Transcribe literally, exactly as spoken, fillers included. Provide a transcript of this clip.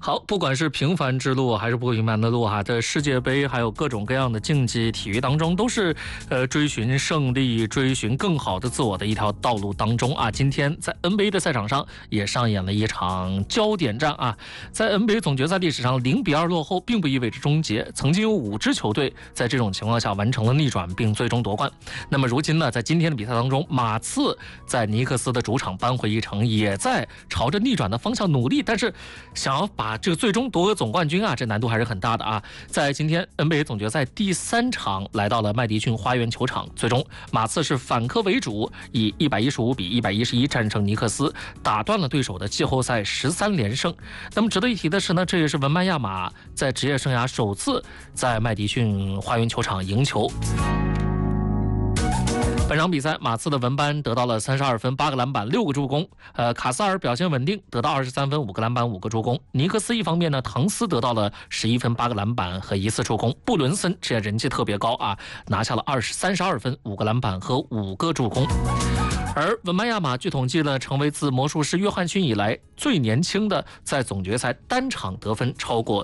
好，不管是平凡之路还是不平凡的路哈，这世界杯还有各种各样的竞技体育当中，都是呃追寻胜利、追寻更好的自我的一条道路当中啊。今天在 N B A 的赛场上也上演了一场焦点战啊。在 N B A 总决赛历史上，零比二落后并不意味着终结，曾经有五支球队在这种情况下完成了逆转，并最终夺冠。那么如今呢，在今天的比赛当中，马刺在尼克斯的主场扳回一城，也在朝着逆转的方向努力，但是想要把这个最终夺得总冠军啊，这难度还是很大的啊。在今天 N B A 总决赛第三场来到了麦迪逊花园球场，最终马刺是反客为主，以一百一十五比一百一十一战胜尼克斯，打断了对手的季后赛十三连胜。那么值得一提的是呢，这也是文班亚马在职业生涯首次在麦迪逊花园球场赢球。本场比赛，马刺的文班得到了三十二分、八个篮板、六个助攻。呃，卡萨尔表现稳定，得到二十三分、五个篮板、五个助攻。尼克斯一方面呢，唐斯得到了十一分、八个篮板和一次助攻。布伦森这人气特别高啊，拿下了二十三十二分、五个篮板和五个助攻。而文班亚马据统计呢，成为自魔术师约翰逊以来最年轻的在总决赛单场得分超过